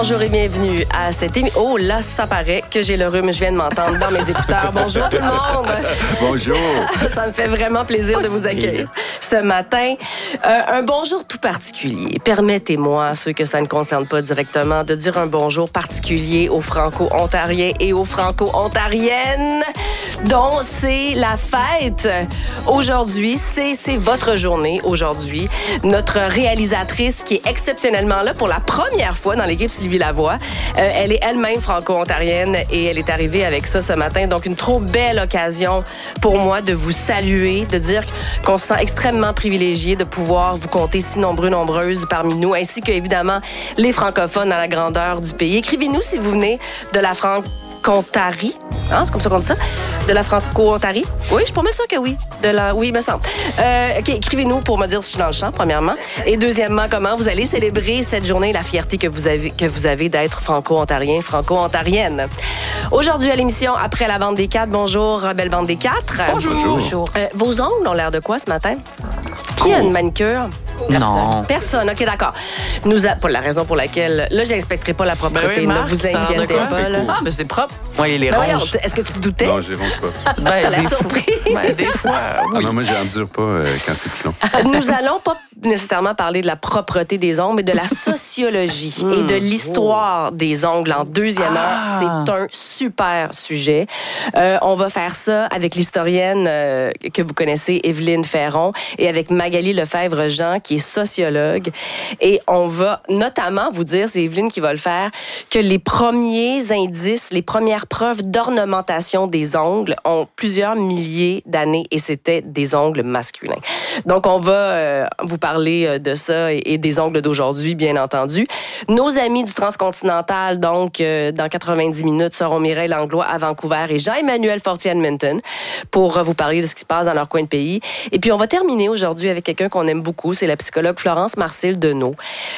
Bonjour et bienvenue à cette émission. Oh là, ça paraît que j'ai le rhume. Je viens de m'entendre dans mes écouteurs. Bonjour tout le monde. Bonjour. Ça me fait vraiment plaisir de vous accueillir ce matin. Un bonjour tout particulier. Permettez-moi, à ceux que ça ne concerne pas directement, de dire un bonjour particulier aux Franco-Ontariens et aux Franco-Ontariennes dont c'est la fête aujourd'hui. C'est votre journée aujourd'hui. Notre réalisatrice qui est exceptionnellement là pour la première fois dans l'équipe Sylvie Lavoie. Elle est elle-même franco-ontarienne et elle est arrivée avec ça ce matin. Donc, une trop belle occasion pour moi de vous saluer, de dire qu'on se sent extrêmement privilégié de pouvoir vous compter si nombreuses parmi nous, ainsi que, évidemment, les francophones à la grandeur du pays. Écrivez-nous si vous venez de la Franco-Ontarie. Hein, c'est comme ça qu'on dit ça? De la Franco-Ontarie? Oui, je suis pas mal sûre que oui. Oui, il me semble. OK, écrivez-nous pour me dire si je suis dans le champ, premièrement. Et deuxièmement, comment vous allez célébrer cette journée, la fierté que vous avez d'être franco-ontarien, franco-ontarienne. Aujourd'hui à l'émission, après la bande des 4, bonjour, belle bande des 4. Bonjour. Vos ongles ont l'air de quoi ce matin? Qui a une manicure? Non. Personne, OK, d'accord. Pour la raison pour laquelle, là, j'inspecterai pas la propreté, Marc, ne vous inquiétez pas. Là. Ah, mais c'est propre. Oui, il est Voyons, rouge. est-ce que tu doutais? Non, je n'évente pas. T'as l'air surpris. Des fois, oui. Ah non, moi, j'endure pas quand c'est plus long. Nous allons pas nécessairement parler de la propreté des ongles, mais de la sociologie et de l'histoire des ongles en deuxième heure. C'est un super sujet. On va faire ça avec l'historienne que vous connaissez, Evelyne Ferron, et avec Magali Lefebvre-Jean, qui est sociologue. Et on va notamment vous dire, c'est Evelyne qui va le faire, que les premiers indices, les premières preuves d'ornementation des ongles ont plusieurs milliers d'années et c'était des ongles masculins. Donc, on va vous parler de ça et des ongles d'aujourd'hui, bien entendu. Nos amis du Transcontinental, donc, dans 90 minutes, seront Mireille Langlois à Vancouver et Jean-Emmanuel Fortier à Edmonton pour vous parler de ce qui se passe dans leur coin de pays. Et puis, on va terminer aujourd'hui avec quelqu'un qu'on aime beaucoup, c'est la psychologue Florence Marcil-Deneau,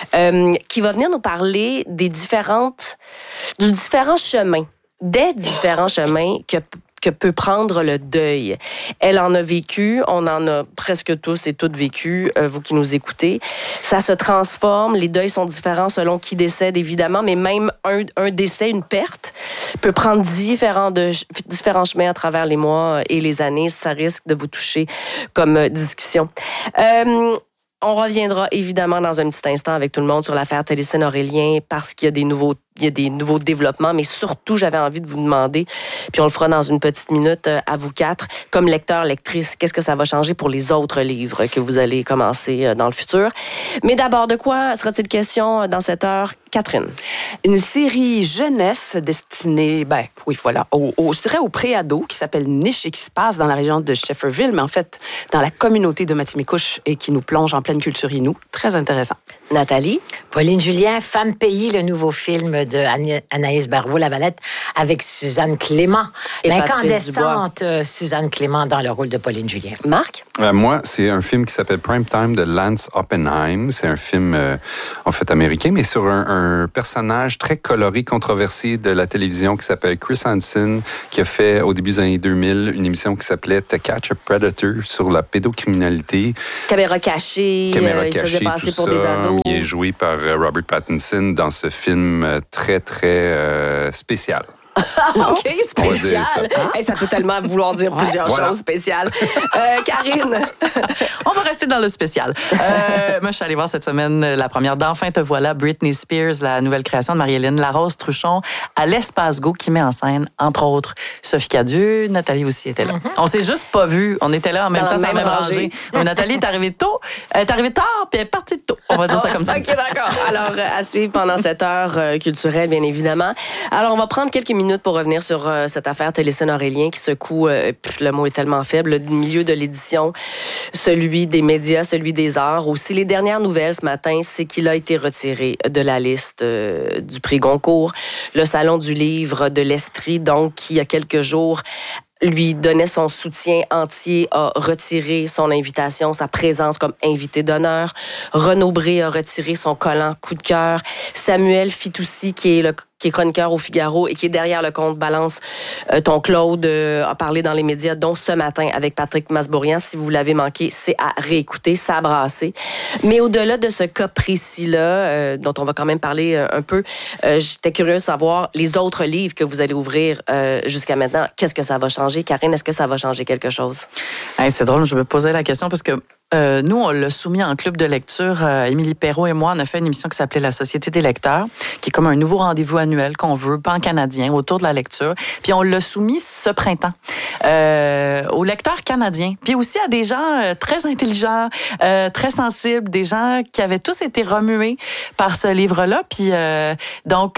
qui va venir nous parler des différents chemins que peut prendre le deuil. Elle en a vécu, on en a presque tous et toutes vécu, vous qui nous écoutez. Ça se transforme, les deuils sont différents selon qui décède, évidemment, mais même un décès, une perte, peut prendre différents chemins à travers les mois et les années. Ça risque de vous toucher comme discussion. On reviendra évidemment dans un petit instant avec tout le monde sur l'affaire Télésine-Aurélien parce qu'il y a des nouveaux développements, mais surtout, j'avais envie de vous demander, puis on le fera dans une petite minute à vous quatre, comme lecteur, lectrice, qu'est-ce que ça va changer pour les autres livres que vous allez commencer dans le futur. Mais d'abord, de quoi sera-t-il question dans cette heure, Catherine? Une série jeunesse destinée, je dirais au pré-ado, qui s'appelle Niche et qui se passe dans la région de Shefferville, mais en fait, dans la communauté de Matimikouche et qui nous plonge en pleine culture inou. Très intéressant. Nathalie? Pauline Julien, Femme pays, le nouveau film de Anaïs Barbeau-Lavalette avec Suzanne Clément. L'incandescente Suzanne Clément dans le rôle de Pauline Julien. Marc? Moi, c'est un film qui s'appelle Prime Time de Lance Oppenheim. C'est un film, en fait, américain, mais sur un personnage très coloré, controversé de la télévision qui s'appelle Chris Hansen, qui a fait, au début des années 2000, une émission qui s'appelait To Catch a Predator sur la pédocriminalité. Caméra cachée, il se faisait passer pour des ados. Il est joué par Robert Pattinson dans ce film très, très spécial. OK, spécial. Ça peut tellement vouloir dire plusieurs choses spéciales. Karine? On va rester dans le spécial. Moi, je suis allée voir cette semaine la première d'Enfin te voilà, Britney Spears, la nouvelle création de Marie-Hélène Larose Truchon à l'Espace Go qui met en scène, entre autres, Sophie Cadieux. Nathalie aussi était là. On s'est juste pas vus. On était là en même temps, sans même rangée. Nathalie est arrivée tôt. Elle est arrivée tard, puis elle est partie tôt. On va dire ça comme ça. OK, d'accord. Alors, à suivre pendant cette heure culturelle, bien évidemment. Alors, on va prendre quelques minutes pour revenir sur cette affaire Télésine-Aurélien qui secoue, le mot est tellement faible, le milieu de l'édition, celui des médias, celui des arts. Aussi, les dernières nouvelles ce matin, c'est qu'il a été retiré de la liste du prix Goncourt. Le Salon du livre de l'Estrie, donc, qui, il y a quelques jours, lui donnait son soutien entier, a retiré son invitation, sa présence comme invité d'honneur. Renaud Bré a retiré son collant coup de cœur. Samuel Fitoussi, qui qui est chroniqueur au Figaro et qui est derrière le compte Balance ton Claude, a parlé dans les médias, dont ce matin avec Patrick Masbourian. Si vous l'avez manqué, c'est à réécouter, ça a brassé. Mais au-delà de ce cas précis-là, dont on va quand même parler un peu, j'étais curieuse de savoir les autres livres que vous allez ouvrir jusqu'à maintenant. Qu'est-ce que ça va changer? Karine, est-ce que ça va changer quelque chose? Hey, c'est drôle, je me posais la question parce que nous, on l'a soumis en club de lecture. Émilie Perrault et moi, on a fait une émission qui s'appelait La Société des lecteurs, qui est comme un nouveau rendez-vous annuel qu'on veut, pan-canadien, autour de la lecture. Puis on l'a soumis ce printemps aux lecteurs canadiens. Puis aussi à des gens très intelligents, très sensibles, des gens qui avaient tous été remués par ce livre-là. Puis donc,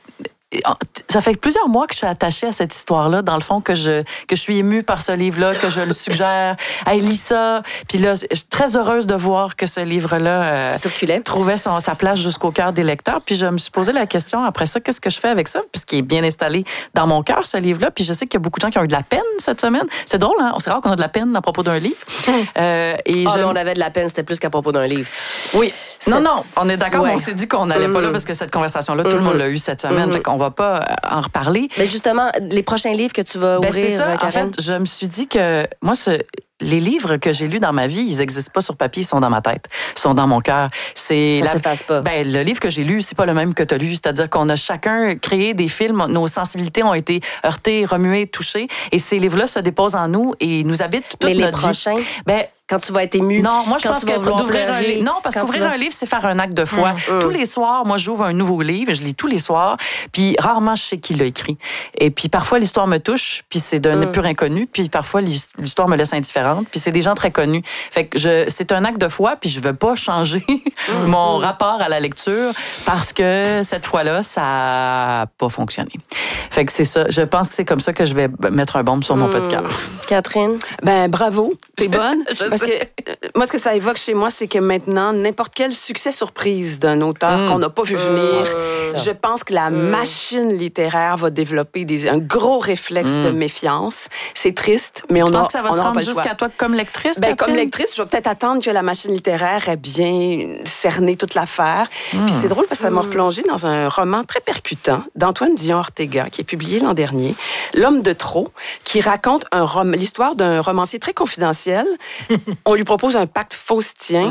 ça fait plusieurs mois que je suis attachée à cette histoire-là, dans le fond, que je suis émue par ce livre-là, que je le suggère. Hey, lis ça. Puis là, je suis très heureuse de voir que ce livre-là trouvait sa place jusqu'au cœur des lecteurs. Puis je me suis posé la question, après ça, qu'est-ce que je fais avec ça? Puisqu'il est bien installé dans mon cœur, ce livre-là. Puis je sais qu'il y a beaucoup de gens qui ont eu de la peine cette semaine. C'est drôle, hein? C'est rare qu'on a de la peine à propos d'un livre. On avait de la peine, c'était plus qu'à propos d'un livre. Oui. Non, on est d'accord, mais on s'est dit qu'on n'allait pas là parce que cette conversation-là, tout le monde l'a eu cette semaine. Fait qu'on va pas en reparler. Mais justement, les prochains livres que tu vas ouvrir, c'est ça. Karine? En fait, je me suis dit que moi, les livres que j'ai lus dans ma vie, ils n'existent pas sur papier, ils sont dans ma tête, ils sont dans mon cœur. Ça s'efface pas. Le livre que j'ai lu, c'est pas le même que tu as lu. C'est-à-dire qu'on a chacun créé des films, nos sensibilités ont été heurtées, remuées, touchées, et ces livres-là se déposent en nous et nous habitent toute notre vie. Mais les prochains? Quand tu vas être ému. Non, moi, je pense d'ouvrir un livre. Non, parce qu'ouvrir un livre, c'est faire un acte de foi. Tous les soirs, moi, j'ouvre un nouveau livre, je lis tous les soirs, puis rarement, je sais qui l'a écrit. Et puis, parfois, l'histoire me touche, puis c'est d'un pur inconnu, puis parfois, l'histoire me laisse indifférente, puis c'est des gens très connus. Fait que c'est un acte de foi, puis je veux pas changer mon rapport à la lecture parce que cette fois-là, ça a pas fonctionné. Fait que c'est ça. Je pense que c'est comme ça que je vais mettre un baume sur mon petit cœur. Catherine? Bravo. T'es bonne. Parce que moi, ce que ça évoque chez moi, c'est que maintenant, n'importe quel succès surprise d'un auteur qu'on n'a pas vu venir, je pense que la machine littéraire va développer un gros réflexe de méfiance. C'est triste, mais on a. Je pense que ça va se rendre jusqu'à toi comme lectrice. Comme lectrice, je vais peut-être attendre que la machine littéraire ait bien cerné toute l'affaire. Puis c'est drôle parce que ça m'a replongé dans un roman très percutant d'Antoine Dion-Ortega, qui est publié l'an dernier, L'homme de trop, qui raconte l'histoire d'un romancier très confidentiel. On lui propose un pacte faustien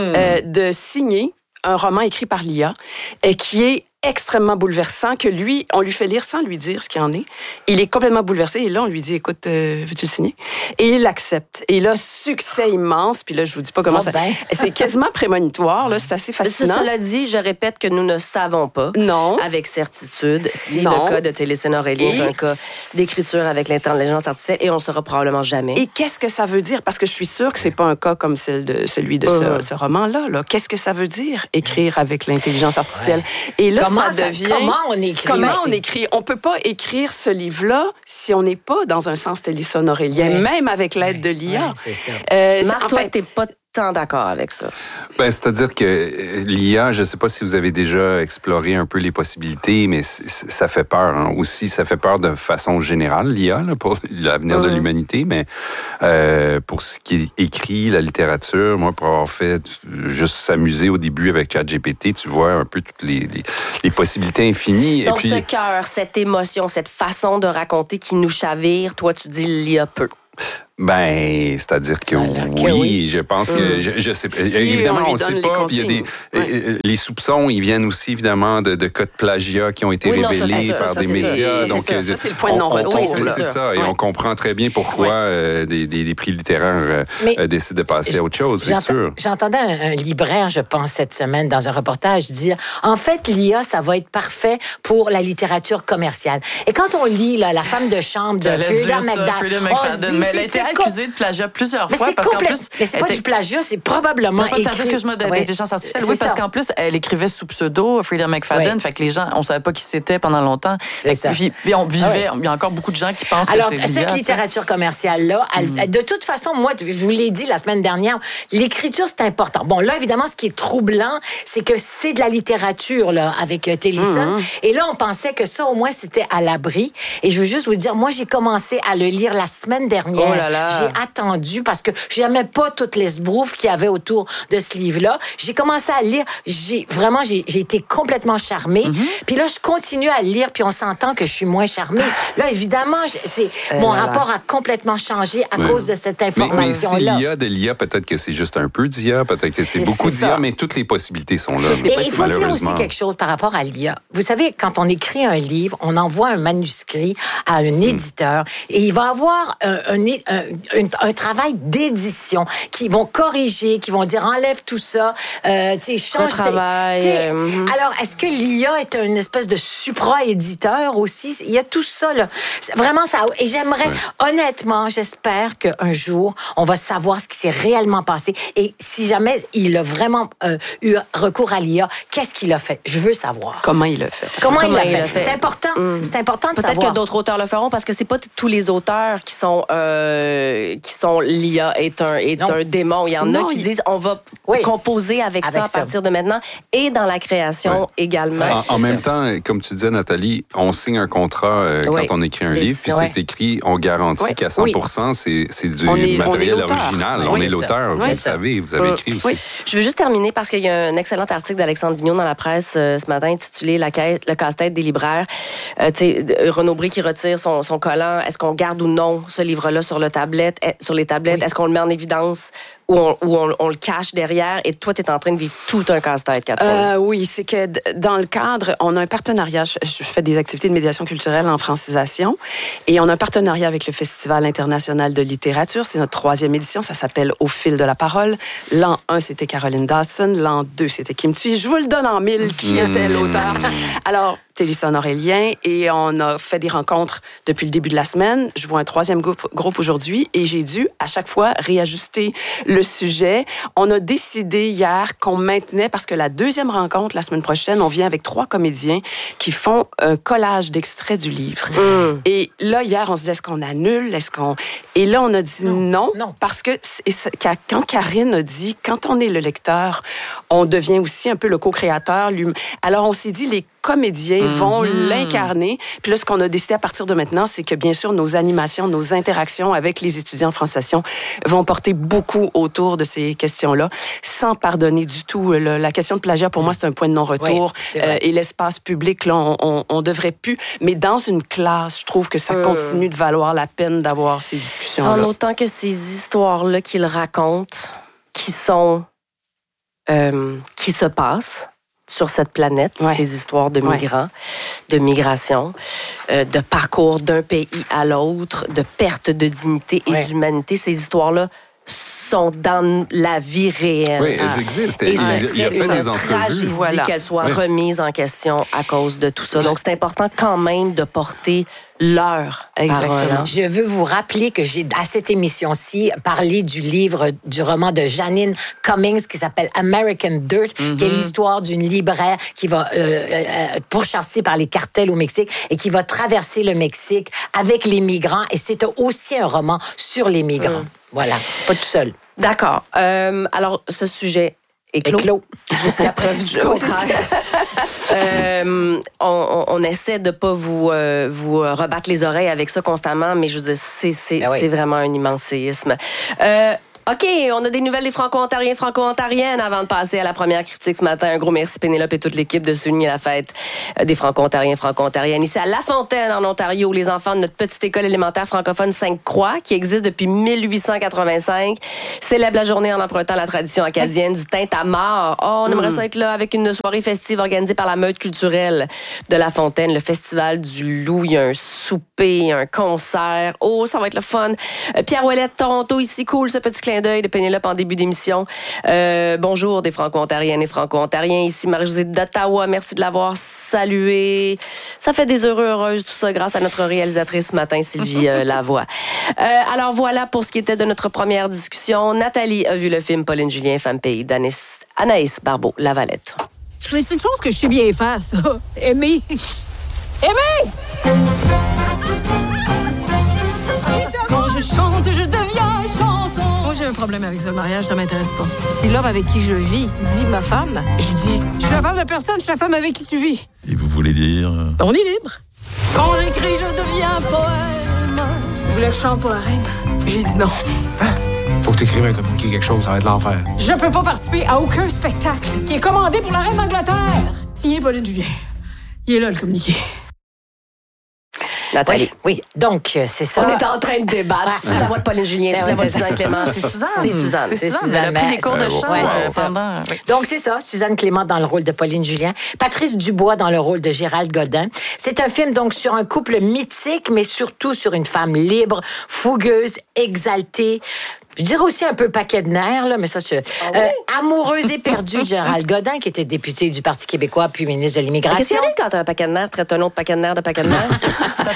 de signer un roman écrit par l'IA qui est extrêmement bouleversant, que lui, on lui fait lire sans lui dire ce qu'il en est. Il est complètement bouleversé et là, on lui dit, écoute, veux-tu le signer? Et il l'accepte. Et là, succès immense. Puis là, je vous dis pas comment ça... C'est quasiment prémonitoire, là. C'est assez fascinant. Cela dit, je répète que nous ne savons pas avec certitude si le cas de Télésine Aurélie est un cas d'écriture avec l'intelligence artificielle et on ne saura probablement jamais. Et qu'est-ce que ça veut dire? Parce que je suis sûre que c'est pas un cas comme celui de ce roman-là. Là. Qu'est-ce que ça veut dire, écrire avec l'intelligence artificielle? Et là, comment on écrit? Comment on écrit? On peut pas écrire ce livre-là si on n'est pas dans un sens Télésine Aurélien, même avec l'aide de l'IA. C'est ça. Marc, toi, t'es pas tant d'accord avec ça. C'est-à-dire que l'IA, je ne sais pas si vous avez déjà exploré un peu les possibilités, mais ça fait peur aussi. Ça fait peur de façon générale, l'IA, là, pour l'avenir de l'humanité, mais pour ce qui est écrit, la littérature, moi, pour avoir fait juste s'amuser au début avec ChatGPT, tu vois un peu toutes les possibilités infinies. Donc, et puis, ce cœur, cette émotion, cette façon de raconter qui nous chavire, toi, tu dis l'IA peut. C'est-à-dire que oui, je pense que je sais évidemment on ne sait pas, il y a des les soupçons, ils viennent aussi évidemment de cas de plagiat qui ont été révélés par des médias, donc ça c'est le point de non-retour. C'est ça, et on comprend très bien pourquoi des prix littéraires décident de passer à autre chose, c'est sûr. J'entendais un libraire, je pense cette semaine dans un reportage dire en fait l'IA ça va être parfait pour la littérature commerciale. Et quand on lit là, La femme de chambre de Frida McFadden, mais elle a été accusée de plagiat plusieurs fois parce qu'en plus, mais c'est pas du plagiat, c'est probablement écrit. Excuse-moi, d'intelligence artificielle. Oui, parce qu'en plus, elle écrivait sous pseudo Frida McFadden, fait que les gens, on savait pas qui c'était pendant longtemps. Puis on vivait, il y a encore beaucoup de gens qui pensent que c'est l'IA. Cette littérature commerciale là, de toute façon, moi, je vous l'ai dit la semaine dernière, l'écriture c'est important. Bon, là évidemment, ce qui est troublant, c'est que c'est de la littérature là avec Télésine. Et là, on pensait que ça au moins c'était à l'abri. Et je veux juste vous dire, moi, j'ai commencé à le lire la semaine dernière. voilà. J'ai attendu parce que j'aimais pas toutes les sbroufs qu'il y avait autour de ce livre-là. J'ai commencé à lire. J'ai été complètement charmée. Puis là, je continue à lire, puis on s'entend que je suis moins charmée. Là, évidemment, mon rapport a complètement changé à cause de cette information-là. Mais s'il y a de l'IA, peut-être que c'est juste un peu d'IA, peut-être que c'est beaucoup d'IA, mais toutes les possibilités sont là. Mais il faut dire aussi quelque chose par rapport à l'IA. Vous savez, quand on écrit un livre, on envoie un manuscrit à un éditeur et il va avoir un travail d'édition qui vont corriger, qui vont dire enlève tout ça, change. Travail. Alors, est-ce que l'IA est une espèce de supra-éditeur aussi? Il y a tout ça, là. Vraiment, ça. Et j'aimerais, honnêtement, j'espère qu'un jour, on va savoir ce qui s'est réellement passé. Et si jamais il a vraiment eu recours à l'IA, qu'est-ce qu'il a fait? Je veux savoir. Comment il l'a fait? Comment il l'a fait? C'est important. C'est important de savoir. Peut-être que d'autres auteurs le feront parce que c'est pas tous les auteurs qui sont l'IA est un démon. Il y en a qui disent on va composer avec ça à partir de maintenant et dans la création également. En même temps, comme tu disais, Nathalie, on signe un contrat quand on écrit un livre, puis c'est écrit, on garantit qu'à 100%, c'est du matériel original. On est l'auteur, vous le savez, vous avez écrit aussi. Je veux juste terminer parce qu'il y a un excellent article d'Alexandre Vigneault dans la presse ce matin intitulé Le casse-tête des libraires. Renaud Bré qui retire son collant. Est-ce qu'on garde ou non ce livre-là sur les tablettes? Est-ce qu'on le met en évidence? Ou on le cache derrière, et toi, tu es en train de vivre tout un casse-tête, Catherine. Oui, c'est que dans le cadre, on a un partenariat. Je fais des activités de médiation culturelle en francisation, et on a un partenariat avec le Festival international de littérature. C'est notre 3e édition, ça s'appelle Au fil de la parole. L'an 1, c'était Caroline Dawson. L'an 2, c'était Kim Thuy. Je vous le donne en mille, qui était l'auteur. Alors, Télison Aurélien, et on a fait des rencontres depuis le début de la semaine. Je vois un 3e groupe aujourd'hui, et j'ai dû, à chaque fois, réajuster le sujet. On a décidé hier qu'on maintenait, parce que la 2e rencontre, la semaine prochaine, on vient avec 3 comédiens qui font un collage d'extraits du livre. Et là, hier, on se dit, est-ce qu'on annule? Et là, on a dit non. Parce que quand Karine a dit, quand on est le lecteur, on devient aussi un peu le co-créateur. Alors, on s'est dit, les comédiens vont l'incarner. Puis là, ce qu'on a décidé à partir de maintenant, c'est que, bien sûr, nos animations, nos interactions avec les étudiants en franciation vont porter beaucoup autour de ces questions-là, sans pardonner du tout. La question de plagiat, pour moi, c'est un point de non-retour. Et l'espace public, là, on devrait plus. Mais dans une classe, je trouve que ça continue de valoir la peine d'avoir ces discussions-là. En autant que ces histoires-là qu'il raconte, qui se passent sur cette planète, ces histoires de migrants, de migration, de parcours d'un pays à l'autre, de perte de dignité et d'humanité, ces histoires-là sont dans la vie réelle. Oui, elles existent. Il y a fait des entrevues. Qu'elles soient remises en question à cause de tout ça. Donc, c'est important quand même de porter leur parole. Je veux vous rappeler que j'ai, à cette émission-ci, parlé du roman de Janine Cummings qui s'appelle American Dirt, qui est l'histoire d'une libraire qui va pourchassée par les cartels au Mexique et qui va traverser le Mexique avec les migrants. Et c'est aussi un roman sur les migrants. Voilà, pas tout seul. D'accord. Alors, ce sujet est clos. Jusqu'à preuve du contraire. On essaie de pas vous rebattre les oreilles avec ça constamment, mais je veux dire, c'est vraiment un immense séisme. OK, on a des nouvelles des Franco-Ontariens, Franco-Ontariennes avant de passer à la première critique ce matin. Un gros merci Pénélope et toute l'équipe de souligner la fête des Franco-Ontariens, Franco-Ontariennes. Ici à La Fontaine, en Ontario, les enfants de notre petite école élémentaire francophone Sainte-Croix, qui existe depuis 1885, célèbrent la journée en empruntant la tradition acadienne du tintamarre. Oh, on aimerait ça être là avec une soirée festive organisée par la meute culturelle de La Fontaine, le festival du loup. Il y a un souper, un concert. Oh, ça va être le fun. Pierre Ouellette, Toronto, ici, cool, ce petit clin d'œil de Pénélope en début d'émission. Bonjour des Franco-Ontariennes et Franco-Ontariens. Ici Marie-Josée d'Ottawa. Merci de l'avoir salué. Ça fait des heureuses, tout ça, grâce à notre réalisatrice ce matin, Sylvie Lavoie. Alors voilà pour ce qui était de notre première discussion. Nathalie a vu le film Pauline Julien, Femme pays d'Anaïs Barbeau-Lavalette. C'est une chose que je sais bien faire, ça. Aimer. Quand je chante, je deviens chanson. Moi, j'ai un problème avec ça. Le mariage, ça m'intéresse pas. Si l'homme avec qui je vis dit ma femme, je dis je suis la femme de personne, je suis la femme avec qui tu vis. Et vous voulez dire... On est libre. Quand j'écris, je deviens poème. Vous voulez que je chante pour la reine? J'ai dit non. Faut que t'écrives un communiqué quelque chose, ça va être l'enfer. Je peux pas participer à aucun spectacle qui est commandé pour la reine d'Angleterre. Signé Pauline Julien. Il est là, le communiqué. Nathalie. Oui. Donc, c'est ça. On est en train de débattre. C'est la voix de Pauline Julien, c'est la voix de Suzanne Clément. C'est Suzanne. C'est Suzanne. Elle a pris des cours de chant pendant... Oui. Donc, c'est ça. Suzanne Clément dans le rôle de Pauline Julien. Patrice Dubois dans le rôle de Gérald Godin. C'est un film, donc, sur un couple mythique, mais surtout sur une femme libre, fougueuse, exaltée. Je dirais aussi un peu paquet de nerfs, là, mais ça, c'est... amoureuse éperdue de Gérald Godin, qui était député du Parti québécois, puis ministre de l'Immigration. Qu'est-ce qu'il y a quand un paquet de nerfs traite un autre paquet de nerfs de paquet de nerfs? Ça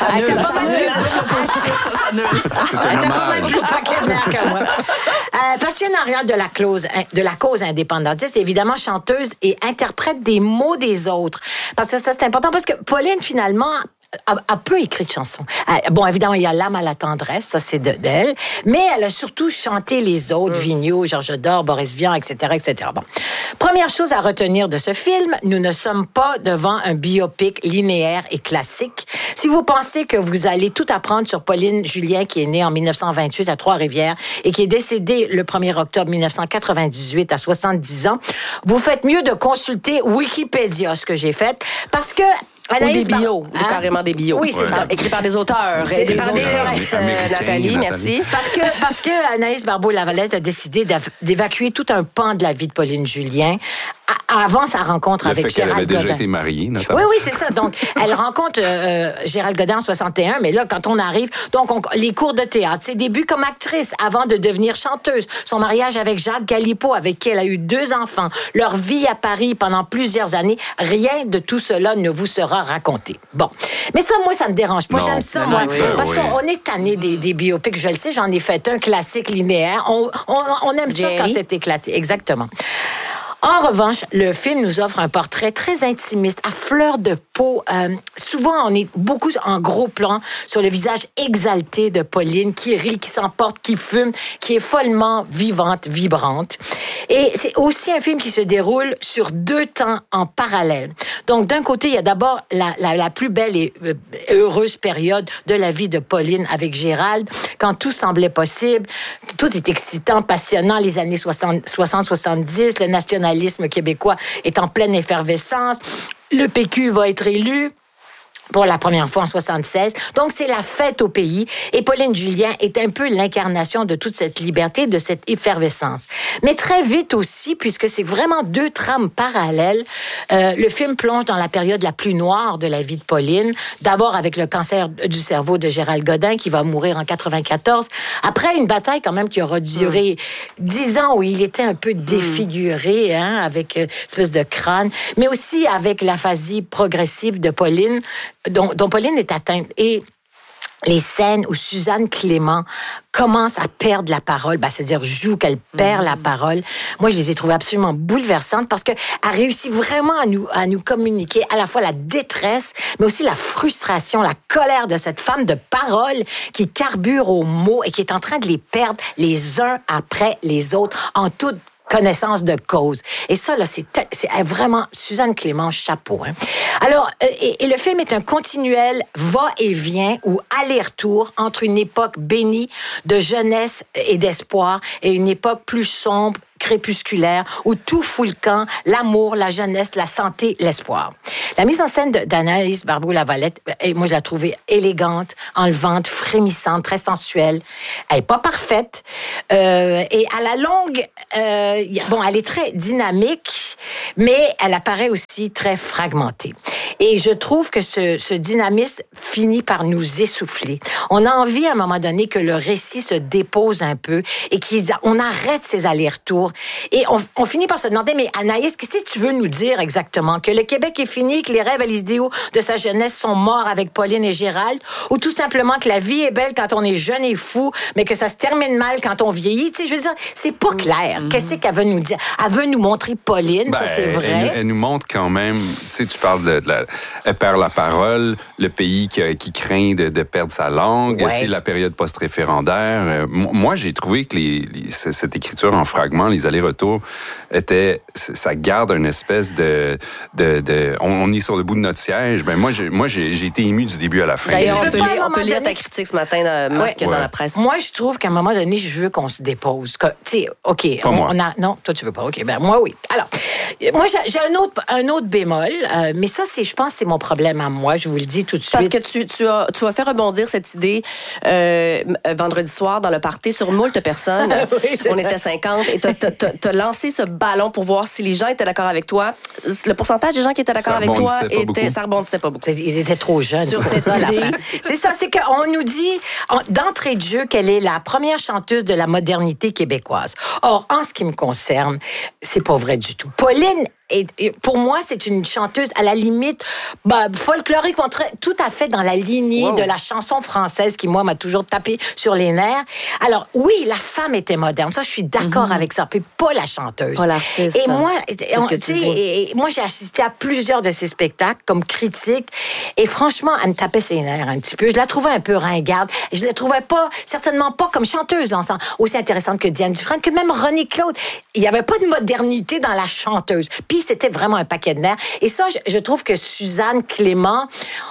C'est un hommage. Paquet de nerfs comme moi. Passionnariat de la cause indépendantiste, évidemment chanteuse et interprète des mots des autres. Parce que ça, c'est important, parce que Pauline, finalement... a peu écrit de chansons. Bon, évidemment, il y a L'âme à la tendresse, ça c'est d'elle, mais elle a surtout chanté les autres, Vigneault, Georges Dor, Boris Vian, etc., etc. Bon. Première chose à retenir de ce film, nous ne sommes pas devant un biopic linéaire et classique. Si vous pensez que vous allez tout apprendre sur Pauline Julien, qui est née en 1928 à Trois-Rivières et qui est décédée le 1er octobre 1998 à 70 ans, vous faites mieux de consulter Wikipédia, ce que j'ai fait, parce que Anaïs ou des bios, carrément des bios. Oui, c'est ça. Écrit par des auteurs. C'est des par autrices. Nathalie, merci. Parce que Anaïs Barbeau-Lavalette a décidé d'évacuer tout un pan de la vie de Pauline Julien avant sa rencontre avec Gérald Godin. Elle avait déjà été mariée, notamment. Oui, c'est ça. Donc, elle rencontre Gérald Godin en 61, mais là, quand on arrive, donc les cours de théâtre, ses débuts comme actrice avant de devenir chanteuse, son mariage avec Jacques Galipeau, avec qui elle a eu 2 enfants, leur vie à Paris pendant plusieurs années, rien de tout cela ne vous sera raconté. Bon. Mais ça, moi, ça me dérange pas. J'aime ça, moi. Parce qu'on est tanné des biopics. Je le sais, j'en ai fait un classique linéaire. On aime ça quand c'est éclaté. Exactement. En revanche, le film nous offre un portrait très intimiste, à fleur de peau. Souvent, on est beaucoup en gros plan sur le visage exalté de Pauline, qui rit, qui s'emporte, qui fume, qui est follement vivante, vibrante. Et c'est aussi un film qui se déroule sur 2 temps en parallèle. Donc, d'un côté, il y a d'abord la plus belle et heureuse période de la vie de Pauline avec Gérald, quand tout semblait possible. Tout est excitant, passionnant, les années 60-70, le nationalisme québécois est en pleine effervescence. Le PQ va être élu pour la première fois en 76. Donc, c'est la fête au pays. Et Pauline Julien est un peu l'incarnation de toute cette liberté, de cette effervescence. Mais très vite aussi, puisque c'est vraiment 2 trames parallèles, le film plonge dans la période la plus noire de la vie de Pauline. D'abord avec le cancer du cerveau de Gérald Godin, qui va mourir en 94. Après une bataille quand même qui aura duré 10 ans, où il était un peu défiguré, avec une espèce de crâne. Mais aussi avec l'aphasie progressive de Pauline, dont Pauline est atteinte. Et les scènes où Suzanne Clément commence à perdre la parole, c'est-à-dire joue qu'elle perd la parole, moi, je les ai trouvées absolument bouleversantes parce qu'elle réussit vraiment à nous communiquer à la fois la détresse, mais aussi la frustration, la colère de cette femme de parole qui carbure aux mots et qui est en train de les perdre les uns après les autres en toute connaissance de cause. Et ça, là, c'est vraiment Suzanne Clément, chapeau. Alors, et le film est un continuel va-et-vient ou aller-retour entre une époque bénie de jeunesse et d'espoir et une époque plus sombre, crépusculaire, où tout fout le camp, l'amour, la jeunesse, la santé, l'espoir. La mise en scène d'Anaïs Barbeau-Lavalette, moi, je la trouvais élégante, enlevante, frémissante, très sensuelle. Elle n'est pas parfaite. Et à la longue, elle est très dynamique, mais elle apparaît aussi très fragmentée. Et je trouve que ce dynamisme finit par nous essouffler. On a envie, à un moment donné, que le récit se dépose un peu et qu'on arrête ces allers-retours. Et on finit par se demander, mais Anaïs, qu'est-ce que tu veux nous dire exactement? Que le Québec est fini, que les rêves et les idéaux de sa jeunesse sont morts avec Pauline et Gérald? Ou tout simplement que la vie est belle quand on est jeune et fou, mais que ça se termine mal quand on vieillit? Tu sais, je veux dire, c'est pas clair. Qu'est-ce qu'elle veut nous dire? Elle veut nous montrer Pauline, ça c'est vrai. Elle nous montre quand même, tu sais, tu parles elle perd la parole, le pays qui craint de perdre sa langue, c'est la période post-référendaire. Moi, j'ai trouvé que cette écriture en fragments, les allers-retours ça garde une espèce de on est sur le bout de notre siège. Ben moi j'ai été ému du début à la fin. D'ailleurs, on peut lire ta critique ce matin, Marc, dans la presse. Moi, je trouve qu'à un moment donné, je veux qu'on se dépose. Tu sais, OK. Non, toi, tu veux pas. OK, ben moi, oui. Alors, moi, j'ai un autre bémol, mais ça, je pense que c'est mon problème à moi, je vous le dis tout de suite. Parce que tu as fait rebondir cette idée vendredi soir dans le party sur moult personnes. Oui, on était 50 et t'as lancé ce ballon pour voir si les gens étaient d'accord avec toi. Le pourcentage des gens qui étaient d'accord avec toi ça rebondissait pas beaucoup. Ils étaient trop jeunes. Sur cette idée. C'est ça, c'est qu'on nous dit d'entrée de jeu qu'elle est la première chanteuse de la modernité québécoise. Or, en ce qui me concerne, c'est pas vrai du tout. Pauline, pour moi, c'est une chanteuse à la limite folklorique, tout à fait dans la lignée de la chanson française qui, moi, m'a toujours tapé sur les nerfs. Alors, oui, la femme était moderne. Ça, je suis d'accord avec ça. Puis pas la chanteuse. Pas l'artiste. Et moi, moi, j'ai assisté à plusieurs de ses spectacles comme critique. Et franchement, elle me tapait ses nerfs un petit peu. Je la trouvais un peu ringarde. Je la trouvais certainement pas comme chanteuse, aussi intéressante que Diane Dufresne, que même René Claude. Il n'y avait pas de modernité dans la chanteuse. Puis c'était vraiment un paquet de nerfs. Et ça, je trouve que Suzanne Clément,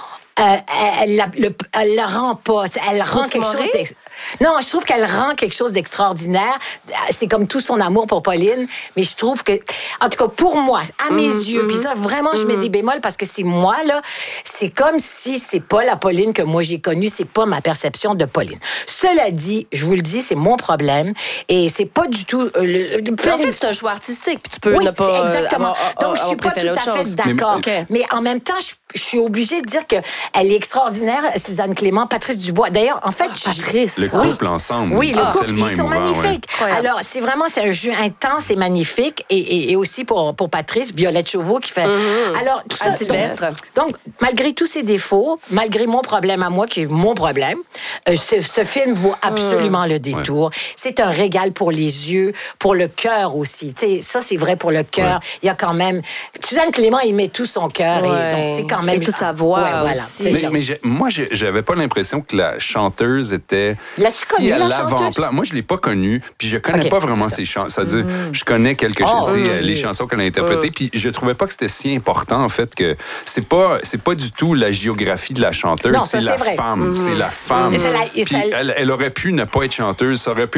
elle la rend pas. Elle rend quelque chose Non, je trouve qu'elle rend quelque chose d'extraordinaire. C'est comme tout son amour pour Pauline, mais je trouve que, en tout cas, pour moi, à mes yeux, puis ça, vraiment, je mets des bémols parce que c'est moi, là, c'est comme si c'est pas la Pauline que moi j'ai connue, c'est pas ma perception de Pauline. Cela dit, je vous le dis, c'est mon problème, et c'est pas du tout... En fait, c'est un choix artistique, puis tu peux ne pas... exactement. Donc, je suis pas tout à fait d'accord. Mais en même temps, je suis obligée de dire que elle est extraordinaire, Suzanne Clément, Patrice Dubois. D'ailleurs, en fait... Patrice. Le couple ensemble. Oui, le couple, ils sont magnifiques. Ouais. Alors, c'est un jeu intense et magnifique. Et aussi pour Patrice, Violette Chauveau qui fait... Alors, tout ça, Sylvestre. Donc, malgré tous ses défauts, malgré mon problème à moi, qui est mon problème, ce film vaut absolument le détour. Ouais. C'est un régal pour les yeux, pour le cœur aussi. Tu sais, ça, c'est vrai pour le cœur. Ouais. Il y a quand même... Suzanne Clément, il met tout son cœur. Ouais. Et donc, c'est quand même... Et toute sa voix voilà. Mais moi, j'avais pas l'impression que la chanteuse était si à l'avant-plan. Moi, je l'ai pas connue, puis je connais pas vraiment ses chansons. C'est-à-dire, je connais les chansons qu'elle a interprétées, puis je trouvais pas que c'était si important, en fait, que c'est pas du tout la géographie de la chanteuse, non, c'est la femme. C'est la femme. Puis elle aurait pu ne pas être chanteuse, ça aurait pu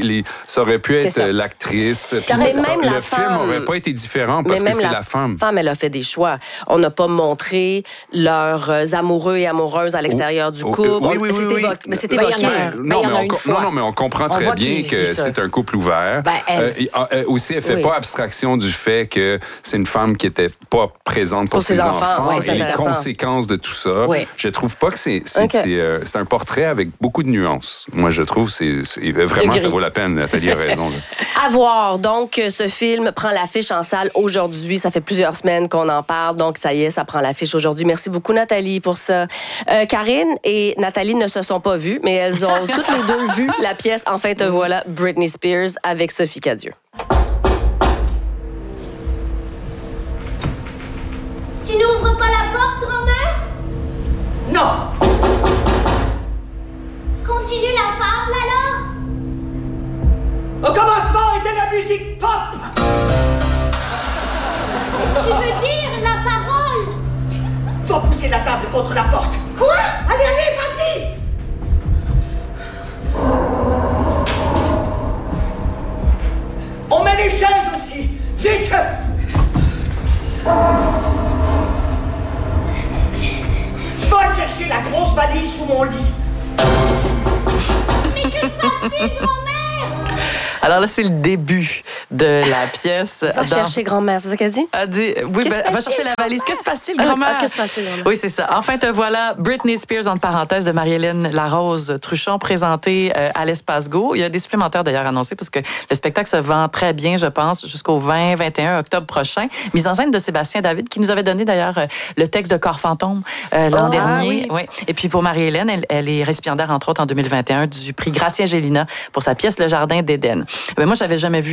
être l'actrice. Le film aurait pas été différent parce que c'est la femme. La femme, elle a fait des choix. On n'a pas montré leurs amoureux et amoureuses à l'extérieur du couple. Oui. Mais c'est évoqué. Non, mais on comprend très bien que c'est un couple ouvert. Aussi, elle fait pas abstraction du fait que c'est une femme qui était pas présente pour ses enfants et les conséquences de tout ça. Oui. Je trouve pas que c'est un portrait avec beaucoup de nuances. Moi, je trouve vraiment ça vaut la peine. Nathalie a raison. À voir. Donc, ce film prend l'affiche en salle aujourd'hui. Ça fait plusieurs semaines qu'on en parle. Donc, ça y est, ça prend l'affiche aujourd'hui. Merci beaucoup, Nathalie, pour ça. Karine et Nathalie ne se sont pas vues, mais elles ont toutes les deux vu la pièce « Enfin te voilà », Britney Spears avec Sophie Cadieux. Tu n'ouvres pas la porte, grand-mère? Non! Continue la fable, alors? Au commencement était la musique pop! Tu veux dire la parole? Faut pousser la table contre la porte. Quoi? Allez, vas-y! On met les chaises aussi! Vite! Va chercher la grosse valise sous mon lit. Mais que se passe-t-il, grand-mère? Alors là, c'est le début de la pièce. Va chercher grand-mère, c'est ça qu'elle dit? Oui, va chercher la valise. Que se passe-t-il, grand-mère? Que se passe-t-il, grand-mère? Oui, c'est ça. Enfin, te voilà. Britney Spears, entre parenthèses, de Marie-Hélène Larose Truchon, présentée à l'Espace Go. Il y a des supplémentaires, d'ailleurs, annoncés, parce que le spectacle se vend très bien, je pense, jusqu'au 20-21 octobre prochain. Mise en scène de Sébastien David, qui nous avait donné, d'ailleurs, le texte de Corps fantôme l'an dernier. Oui. Et puis, pour Marie-Hélène, elle est récipiendaire, entre autres, en 2021, du prix Gracia Gélina pour sa pièce Le Jardin d'Éden. Moi, j'avais jamais vu de pièce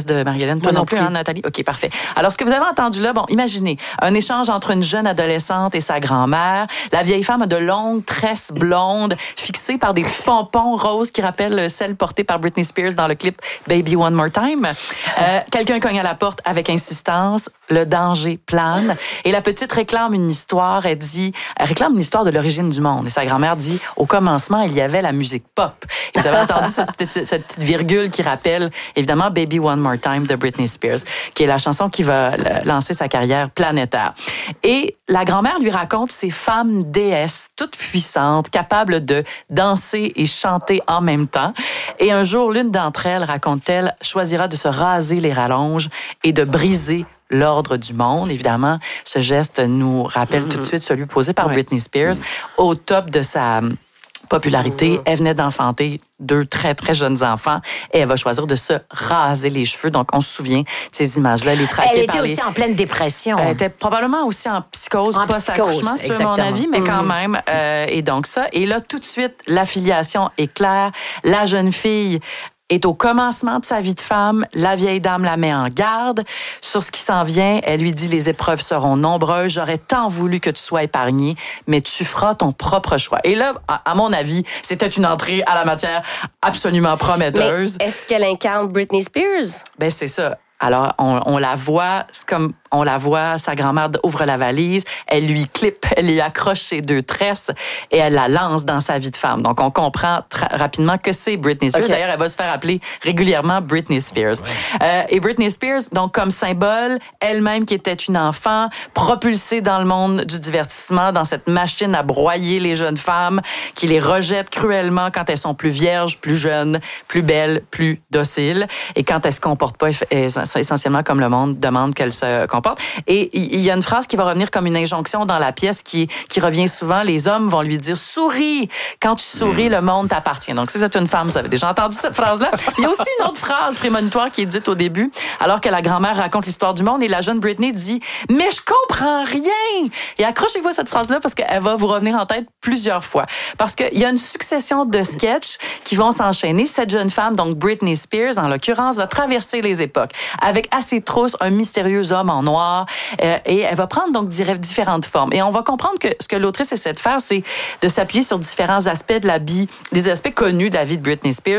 pièce de Marie-Hélène. Toi Moi non non plus, plus. hein, Nathalie? OK, parfait. Alors, ce que vous avez entendu là, imaginez un échange entre une jeune adolescente et sa grand-mère. La vieille femme a de longues tresses blondes fixées par des petits pompons roses qui rappellent celles portées par Britney Spears dans le clip Baby One More Time. Quelqu'un cogne à la porte avec insistance. Le danger plane. Et la petite réclame une histoire. Elle réclame une histoire de l'origine du monde. Et sa grand-mère dit, au commencement, il y avait la musique pop. Et vous avez entendu cette petite virgule qui rappelle, évidemment, Baby One More Time de Britney Spears, qui est la chanson qui va lancer sa carrière planétaire. Et la grand-mère lui raconte ces femmes déesses, toutes puissantes, capables de danser et chanter en même temps. Et un jour, l'une d'entre elles, raconte-t-elle, choisira de se raser les rallonges et de briser l'ordre du monde. Évidemment, ce geste nous rappelle tout de suite celui posé par Britney Spears au top de sa popularité. Elle venait d'enfanter 2 très, très jeunes enfants et elle va choisir de se raser les cheveux. Donc, on se souvient de ces images-là. Elle est traquée Elle était par aussi en pleine dépression. Elle était probablement aussi en psychose post-accouchement, c'est mon avis, mais quand même. Et donc ça. Et là, tout de suite, l'affiliation est claire. La jeune fille est au commencement de sa vie de femme. La vieille dame la met en garde sur ce qui s'en vient. Elle lui dit, les épreuves seront nombreuses. J'aurais tant voulu que tu sois épargnée, mais tu feras ton propre choix. Et là, à mon avis, c'était une entrée à la matière absolument prometteuse. Mais est-ce qu'elle incarne Britney Spears? Ben, c'est ça. Alors, on la voit, c'est comme on la voit, sa grand-mère ouvre la valise, elle lui clip, elle lui accroche ses 2 tresses et elle la lance dans sa vie de femme. Donc, on comprend rapidement que c'est Britney Spears. Okay. D'ailleurs, elle va se faire appeler régulièrement Britney Spears. Ouais. Et Britney Spears, donc comme symbole, elle-même qui était une enfant, propulsée dans le monde du divertissement, dans cette machine à broyer les jeunes femmes, qui les rejette cruellement quand elles sont plus vierges, plus jeunes, plus belles, plus dociles, et quand elles se comportent pas essentiellement comme le monde demande qu'elles se comportent. Et il y a une phrase qui va revenir comme une injonction dans la pièce qui revient souvent. Les hommes vont lui dire « Souris! Quand tu souris, le monde t'appartient. » Donc, si vous êtes une femme, vous avez déjà entendu cette phrase-là. Il y a aussi une autre phrase prémonitoire qui est dite au début, alors que la grand-mère raconte l'histoire du monde et la jeune Britney dit « Mais je comprends rien! » Et accrochez-vous à cette phrase-là parce qu'elle va vous revenir en tête plusieurs fois. Parce qu'il y a une succession de sketchs qui vont s'enchaîner. Cette jeune femme, donc Britney Spears, en l'occurrence, va traverser les époques avec à ses trousses un mystérieux homme en noir et elle va prendre donc différentes formes. Et on va comprendre que ce que l'autrice essaie de faire, c'est de s'appuyer sur différents aspects de la vie, des aspects connus de la vie de Britney Spears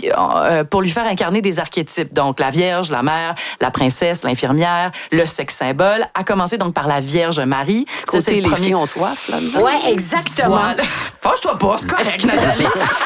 pour lui faire incarner des archétypes. Donc la Vierge, la mère, la princesse, l'infirmière, le sexe symbole, à commencer donc par la Vierge Marie. Ça, c'est les filles ont soif, là. Oui, exactement. Voilà. Fâche-toi pas, c'est correct, Nathalie.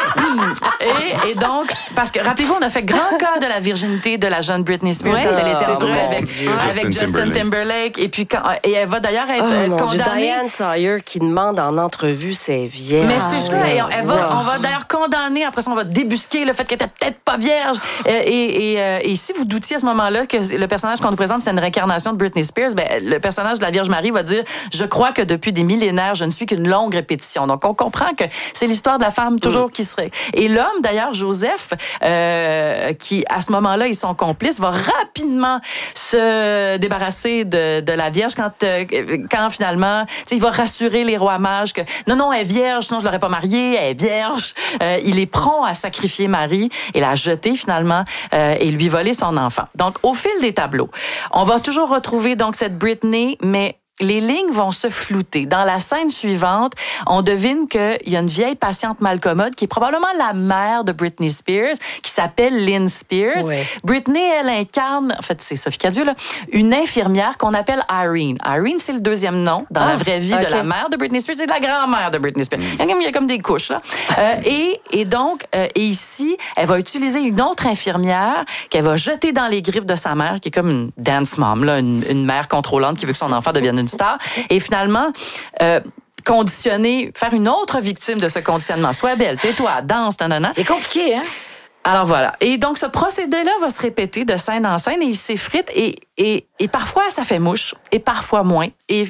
et donc, parce que rappelez-vous, on a fait grand cas de la virginité de la jeune Britney Spears quand elle était en couple avec Justin Timberlake. Et puis, et elle va d'ailleurs être condamnée. Diane Sawyer qui demande en entrevue ses vierges. Mais c'est ça. Et on va d'ailleurs condamner. Après ça, on va débusquer le fait qu'elle était peut-être pas vierge. Et si vous doutiez à ce moment-là que le personnage qu'on nous présente, c'est une réincarnation de Britney Spears, ben, le personnage de la Vierge Marie va dire « Je crois que depuis des millénaires, je ne suis qu'une longue répétition. » Donc, on comprend que c'est l'histoire de la femme toujours qui serait. Et l'homme, d'ailleurs, Joseph, qui, à ce moment-là, ils sont complices, va rapidement se débarrasser de la Vierge quand finalement, il va rassurer les rois mages que non, elle est vierge, sinon je l'aurais pas mariée, elle est vierge. Il est prompt à sacrifier Marie et la jeter finalement et lui voler son enfant. Donc, au fil des tableaux, on va toujours retrouver donc cette Britney, mais les lignes vont se flouter. Dans la scène suivante, on devine qu'il y a une vieille patiente malcommode qui est probablement la mère de Britney Spears, qui s'appelle Lynn Spears. Ouais. Britney, elle incarne, en fait, c'est Sophie Cadieux, là, une infirmière qu'on appelle Irene. Irene, c'est le deuxième nom dans la vraie vie de la mère de Britney Spears et de la grand-mère de Britney Spears. Il y a comme des couches, là. Et donc, ici, elle va utiliser une autre infirmière qu'elle va jeter dans les griffes de sa mère, qui est comme une dance mom, là, une mère contrôlante qui veut que son enfant devienne une star. Et finalement, faire une autre victime de ce conditionnement. Sois belle, tais-toi, danse, nanana. C'est compliqué, hein? Alors voilà. Et donc, ce procédé-là va se répéter de scène en scène et il s'effrite et parfois, ça fait mouche et parfois moins. Et